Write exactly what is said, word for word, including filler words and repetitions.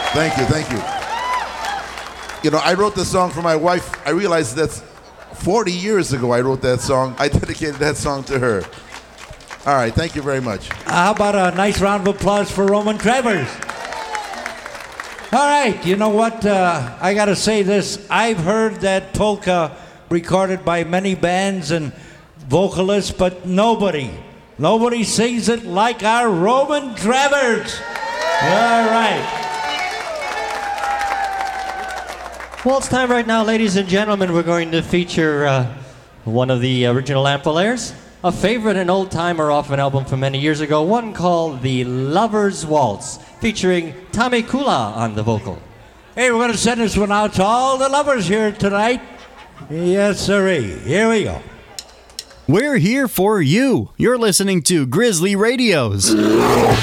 Thank you, thank you. You know, I wrote this song for my wife. I realized that's forty years ago I wrote that song. I dedicated that song to her. All right, thank you very much. How about a nice round of applause for Roman Travers? All right, you know what? Uh, I got to say this. I've heard that polka recorded by many bands and vocalists, but nobody, nobody sings it like our Roman Travers. All right. Well, it's time right now, ladies and gentlemen. We're going to feature uh, one of the original Amphilaires, a favorite and old-timer off an album from many years ago, one called The Lover's Waltz, featuring Tommy Kula on the vocal. Hey, we're going to send this one out to all the lovers here tonight. Yes, sirree. Here we go. We're here for you. You're listening to Grizzly Radios.